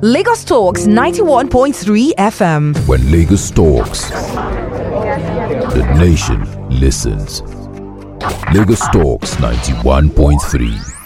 Lagos Talks 91.3 FM. When Lagos talks, the nation listens. Lagos Talks 91.3.